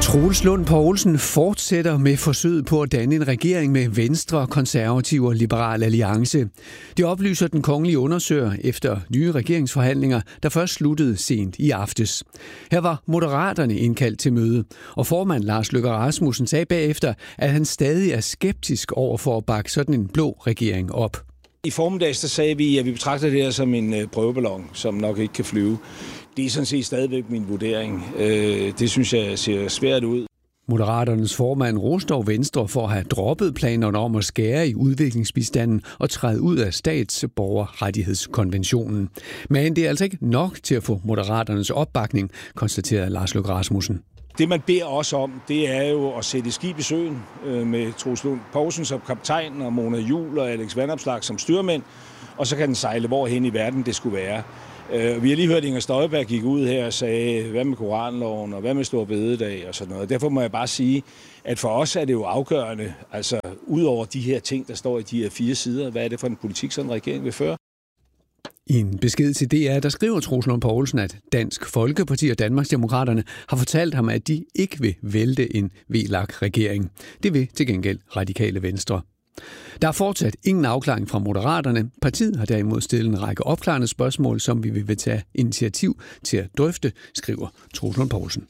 Troels Lund Poulsen fortsætter med forsøget på at danne en regering med Venstre, Konservative og Liberal Alliance. Det oplyser den kongelige undersøger efter nye regeringsforhandlinger, der først sluttede sent i aftes. Her var Moderaterne indkaldt til møde, og formand Lars Løkke Rasmussen sagde bagefter, at han stadig er skeptisk over for at bakke sådan en blå regering op. I formiddags der sagde vi, at vi betragter det her som en prøveballon, som nok ikke kan flyve. Det er sådan set stadigvæk min vurdering. Det synes jeg ser svært ud. Moderaternes formand roste dog Venstre for at have droppet planerne om at skære i udviklingsbistanden og træde ud af statsborgerrettighedskonventionen. Men det er altså ikke nok til at få Moderaternes opbakning, konstaterede Lars Løkke Rasmussen. Det man beder os om, det er jo at sætte skib i søen med Troels Lund Poulsen som kaptajn og Mona Juhl og Alex Vanopslagh som styrmænd, og så kan den sejle hvorhen i verden det skulle være. Vi har lige hørt, at Inger Støjberg gik ud her og sagde, hvad med koranloven og hvad med Store Bededag og sådan noget. Derfor må jeg bare sige, at for os er det jo afgørende, altså ud over de her ting, der står i de her 4 sider, hvad er det for en politik, som en regering vil føre? I en besked til DR, der skriver Troels Lund Poulsen, at Dansk Folkeparti og Danmarksdemokraterne har fortalt ham, at de ikke vil vælte en VLAK-regering. Det vil til gengæld Radikale Venstre. Der er fortsat ingen afklaring fra Moderaterne. Partiet har derimod stillet en række opklarende spørgsmål, som vi vil tage initiativ til at drøfte, skriver Troels Lund Poulsen.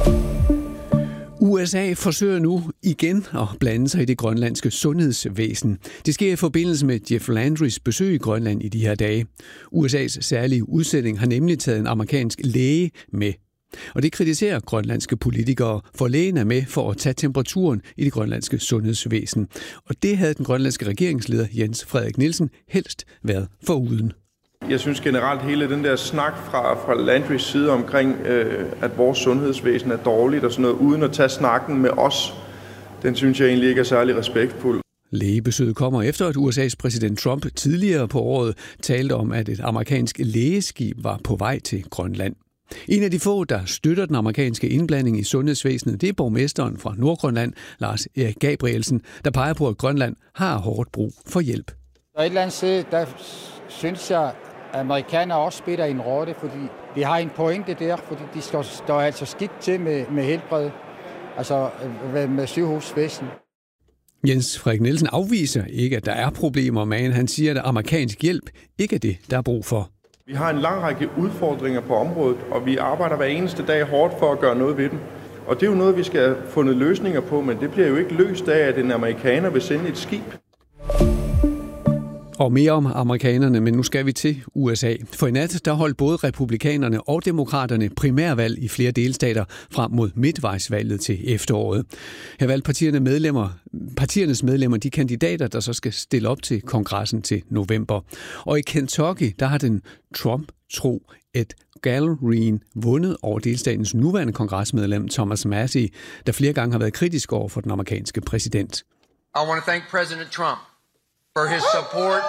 USA forsøger nu igen at blande sig i det grønlandske sundhedsvæsen. Det sker i forbindelse med Jeff Landrys besøg i Grønland i de her dage. USA's særlige udsending har nemlig taget en amerikansk læge med. Og det kritiserer grønlandske politikere, for lægen er med for at tage temperaturen i det grønlandske sundhedsvæsen. Og det havde den grønlandske regeringsleder Jens Frederik Nielsen helst været foruden. Jeg synes generelt hele den der snak fra Landrys side omkring, at vores sundhedsvæsen er dårligt og sådan noget, uden at tage snakken med os, den synes jeg egentlig ikke er særlig respektfuld. Lægebesøget kommer efter, at USA's præsident Trump tidligere på året talte om, at et amerikansk lægeskib var på vej til Grønland. En af de få, der støtter den amerikanske indblanding i sundhedsvæsenet, det er borgmesteren fra Nordgrønland, Lars Erik Gabrielsen, der peger på, at Grønland har hårdt brug for hjælp. Og et eller andet sted, der synes jeg, at amerikanere også spiller en rolle, fordi de har en pointe der, fordi de står altså skidt til med helbred, altså med sygehusvæsen. Jens Frederik Nielsen afviser ikke, at der er problemer, men han siger, at amerikansk hjælp ikke er det, der er brug for. Vi har en lang række udfordringer på området, og vi arbejder hver eneste dag hårdt for at gøre noget ved dem. Og det er jo noget, vi skal have fundet løsninger på, men det bliver jo ikke løst af, at en amerikaner vil sende et skib. Og mere om amerikanerne, men nu skal vi til USA. For i nat, der holdt både republikanerne og demokraterne primærvalg i flere delstater frem mod midtvejsvalget til efteråret. Her valgte partiernes medlemmer de kandidater, der så skal stille op til kongressen til november. Og i Kentucky, der har den Trump-tro Ed Gallery vundet over delstatens nuværende kongresmedlem Thomas Massie, der flere gange har været kritisk over for den amerikanske præsident. I want to thank President Trump for his support.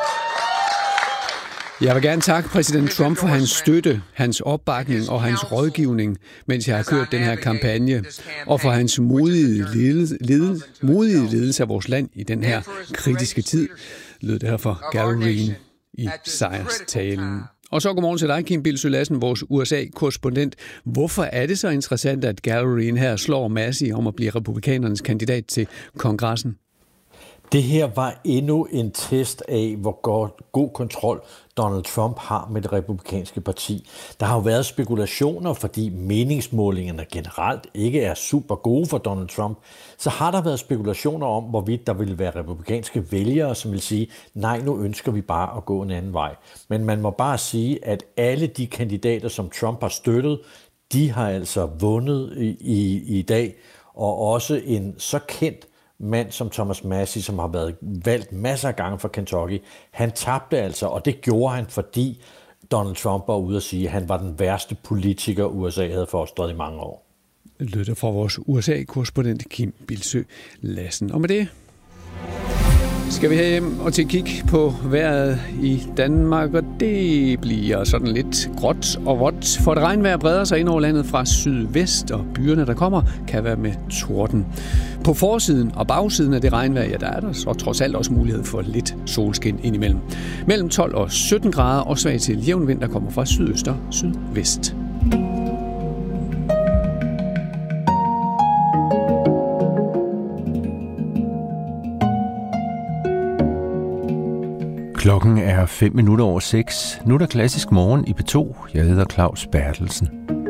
Jeg vil gerne takke præsident Trump for hans støtte, hans opbakning og hans rådgivning, mens jeg har kørt den her kampagne, og for hans modige ledelse af vores land i den her kritiske tid, lød det her for Gallery i sejrstalen. Og så godmorgen til dig, Kim Bildsøe Lassen, vores USA-korrespondent. Hvorfor er det så interessant, at Gallery her slår Massie om at blive republikanernes kandidat til kongressen? Det her var endnu en test af, hvor god kontrol Donald Trump har med det republikanske parti. Der har jo været spekulationer, fordi meningsmålingerne generelt ikke er super gode for Donald Trump. Så har der været spekulationer om, hvorvidt der ville være republikanske vælgere, som vil sige, nej, nu ønsker vi bare at gå en anden vej. Men man må bare sige, at alle de kandidater, som Trump har støttet, de har altså vundet i dag. Og også en så kendt mand som Thomas Massie, som har været valgt masser af gange for Kentucky, han tabte altså, og det gjorde han, fordi Donald Trump var ude at sige, at han var den værste politiker, USA havde forstået i mange år. Lytter fra vores USA-korrespondent Kim Bildsøe Lassen. Og med det skal vi hjem og til kig på vejret i Danmark, og det bliver sådan lidt gråt og vådt, for det regnvejr breder sig ind over landet fra sydvest, og byerne, der kommer, kan være med torden. På forsiden og bagsiden af det regnvejr, ja, der er der så trods alt også mulighed for lidt solskin indimellem. Mellem 12 og 17 grader og svag til jævn vind, der kommer fra sydøst og sydvest. Klokken er 5 minutter over 6. Nu er der klassisk morgen i P2. Jeg hedder Claus Bertelsen.